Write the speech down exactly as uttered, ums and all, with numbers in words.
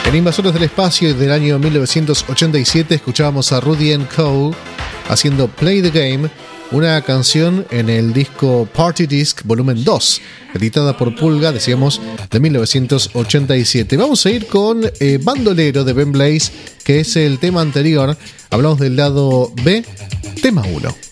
En Invasores del Espacio del año mil novecientos ochenta y siete escuchábamos a Rudy and Co. haciendo Play the Game, una canción en el disco Party Disc Volumen dos, editada por Pulga, decíamos, de mil novecientos ochenta y siete. Vamos a ir con eh, Bandolero de Ben Blaze, que es el tema anterior. Hablamos del lado B, tema uno.